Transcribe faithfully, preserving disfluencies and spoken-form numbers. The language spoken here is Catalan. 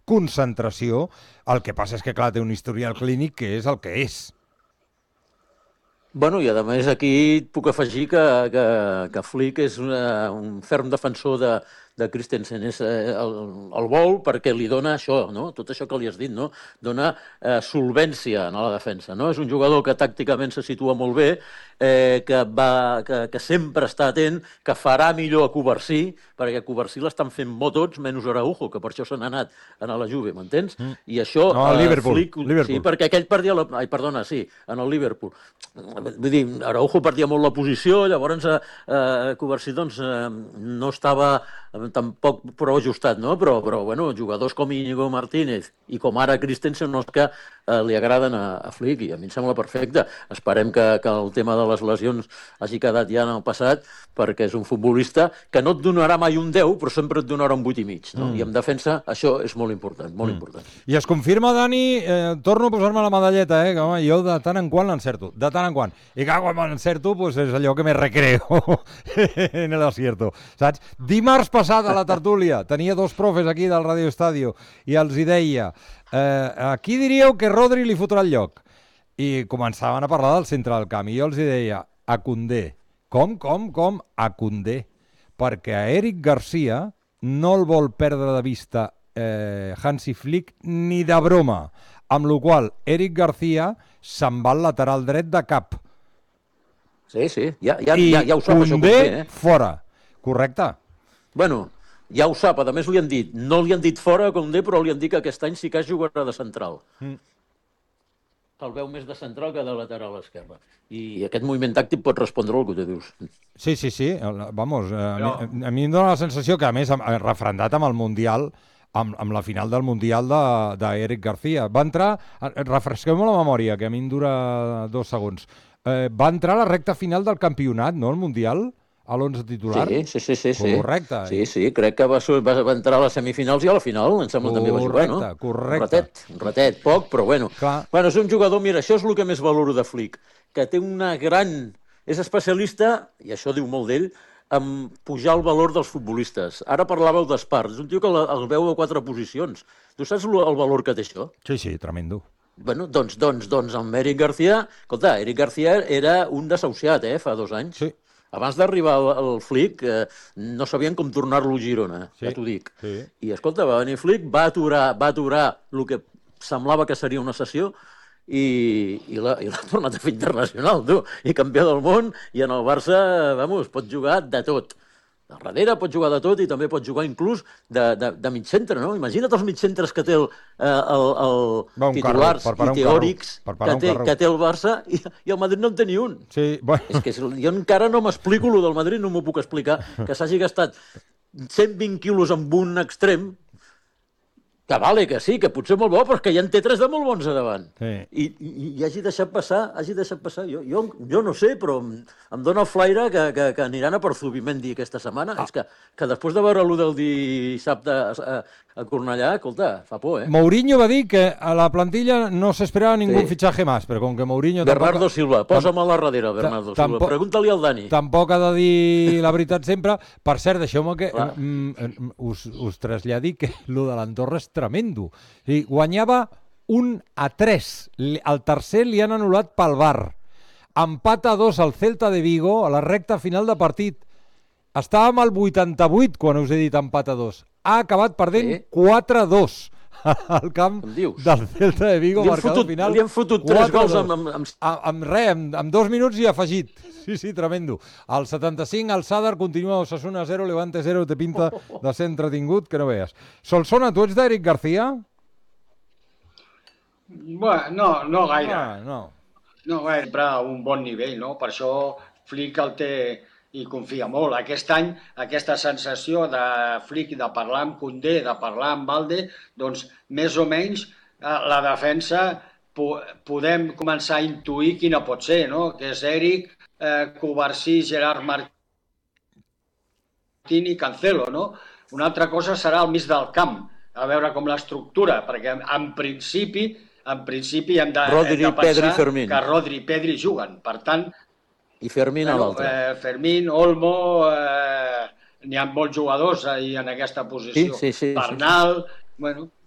concentració. El que passa és que, clar, té un historial clínic que és el que és. Bueno, i a més aquí puc afegir que, que, que Flick és una, un ferm defensor de, de Christensen, és eh, el, el vol perquè li dona això, no? Tot això que li has dit, no? Dona eh, solvència a la defensa, no? És un jugador que tàcticament se situa molt bé, eh, que, va, que, que sempre està atent, que farà millor a Covarsí, perquè a Covarsí l'estan fent bo tots, menys Araujo, que per això se n'ha anat a la Juve, m'entens? Mm. I això... No, a Liverpool. Eh, Flick, Liverpool. Sí, perquè aquell perdia... La, ai, perdona, sí, en el Liverpool. Vull dir, Araujo perdia molt la posició, llavors eh, eh, Covarsí doncs, eh, no estava tampoc prou ajustat, no? Però, però bueno, jugadors com Íñigo Martínez i com ara Christensen no és que eh, li agraden a, a Flick, i a mi em sembla perfecte. Esperem que, que el tema de les lesions hagi quedat ja en el passat, perquè és un futbolista que no et donarà mai un deu, però sempre et donarà un vuit i mig, no? Mm. I en defensa això és molt important, molt mm. important. I es confirma, Dani, eh, torno a posar-me la medalleta, eh, que home, jo de tant en quant l'encerto, de tant en quant. I que quan m'encerto, pues, és allò que me recreo en el acierto, saps? Dimarts passat a la tertúlia tenia dos profes aquí del Radio Estadio i els hi deia, eh, aquí diríeu que Rodri li fotrà el lloc. I començaven a parlar del centre del camp i jo els hi deia, a Koundé. Com, com, com? A Koundé. Perquè a Eric Garcia no el vol perdre de vista eh, Hansi Flick ni de broma. Amb la qual Eric Garcia se'n va al lateral dret de cap. Sí, sí, ja, ja, I ja, ja ho sap, Koundé, això Koundé, eh? fora. Correcte? Bueno, ja ho sap, a més li han dit, no li han dit fora a Koundé, però li han dit que aquest any sí que jugarà de central. Mm. El veu més de central que de lateral esquerra. I aquest moviment tàctic pot respondre al que tu dius. Sí, sí, sí. Vamos, a, no. mi, a mi em dóna la sensació que, a més, refrendat amb el Mundial, amb, amb la final del Mundial d'Eric Garcia. Va entrar, refresqueu-me la memòria, que a mi em dura dos segons. Eh, va entrar a la recta final del campionat, no?, el Mundial, a l'onze titular. Sí, sí, sí, sí, sí. Correcte. Sí, sí, crec que va, va, va entrar a les semifinals i a la final, em sembla, també va jugar, no? Correcte, correcte. Un ratet, un ratet, poc, però bueno. Clar. Bueno, és un jugador, mira, això és el que més valoro de Flick, que té una gran... És especialista, i això diu molt d'ell, en pujar el valor dels futbolistes. Ara parlàveu d'Espart, és un tio que el veu a quatre posicions. Tu saps el valor que té això? Sí, sí, tremendo. Bueno, doncs, doncs, doncs amb Eric Garcia... Escolta, Eric Garcia era un desahuciat, eh, fa dos anys. Sí. Abans d'arribar al, al Flick, eh, no sabien com tornar-lo a Girona, sí, ja t'ho dic. Sí. I escolta, va venir Flick, va aturar, va aturar el que semblava que seria una sessió i, i l'ha tornat a fer internacional, tu. I campió del món, i en el Barça, vamos, pot jugar de tot. De darrere pot jugar de tot i també pot jugar inclús de, de, de mig centre, no? Imagina't els mig centres que té el, el, el titulars carro, i teòrics carro, que, té, que té el Barça i, i el Madrid no en té ni un. Sí, bueno. És que jo encara no m'explico el del Madrid, no m'ho puc explicar, que s'hagi gastat cent vint quilos amb un extrem, que vale, que sí, que potser molt bo, però que ja en té tres de molt bons a davant. Sí. I, i, i hagi deixat passar, hagi deixat passar. Jo, jo, jo no sé, però em, em dóna el flaire que, que, que aniran a per Zubimendi aquesta setmana. Ah. És que, que després de veure-lo del dissabte a, a Cornellà, escolta, fa por, eh? Mourinho va dir que a la plantilla no s'esperava ningú sí. fitxatge més, però com que Mourinho... Bernardo tampoc... Silva, posa'm a la darrere, Bernardo Silva. Tampoc... Pregunta-li al Dani. Tampoc ha de dir la veritat sempre. Per cert, deixeu-me que mm, us, us traslladi que lo de l'Andorra és tremendo. O sigui, guanyava un a tres. El tercer li han anul·lat pel V A R. Empat a dos al Celta de Vigo a la recta final de partit. Estàvem al vuitanta-vuit quan us he dit empat a dos. Ha acabat perdent sí. quatre a dos al camp del Celta de Vigo. Marcador final. Li han fotut tres gols amb, amb, amb... amb res, amb, amb dos minuts i afegit. Sí, sí, tremendo. Al setanta-cinc, el Sadar continua Osasuna zero, Levante zero, te pinta de ser entretingut, que no veus. Solsona, tu ets d'Eric Garcia? Bueno, no, no gaire. Ah, no. No gaire, sempre a un bon nivell, no? Per això Flick el té i confia molt. Aquest any, aquesta sensació de Flick de parlar amb Koundé, de parlar amb Balde, doncs més o menys la defensa podem començar a intuir quina pot ser, no? Que és Eric, Eh, Covarsí, Gerard Martín i Cancelo, no? Una altra cosa serà al mig del camp, a veure com l'estructura, perquè en principi, en principi hem de, Rodri, hem de pensar Pedri, que Rodri i Pedri juguen, per tant... I Fermín a l'altre. Eh, Fermín, Olmo, eh, n'hi ha molts jugadors ahí en aquesta posició. Sí, sí, sí, Bernal, sí. bueno...